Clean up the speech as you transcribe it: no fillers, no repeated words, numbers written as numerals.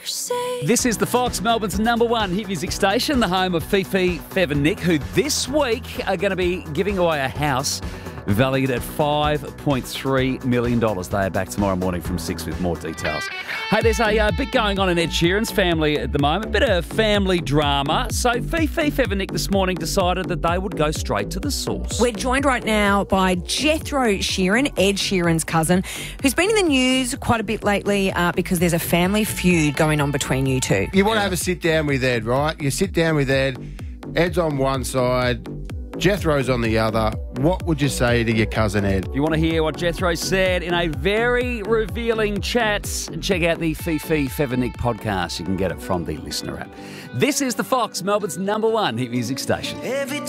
This is the Fox, Melbourne's #1 hit music station, the home of Fifi, Fev and Nick, who this week are going to be giving away a house valued at $5.3 million. They are back tomorrow morning from 6 with more details. Hey, there's a bit going on in Ed Sheeran's family at the moment, bit of family drama. So Fifi, Fev and Nick this morning decided that they would go straight to the source. We're joined right now by Jethro Sheeran, Ed Sheeran's cousin, who's been in the news quite a bit lately because there's a family feud going on between you two. You want to have a sit down with Ed, right? You sit down with Ed, Ed's on one side, Jethro's on the other. What would you say to your cousin Ed? If you want to hear what Jethro said in a very revealing chat, check out the Fifi, Fev and Nick podcast. You can get it from the Listener app. This is the Fox, Melbourne's #1 hit music station.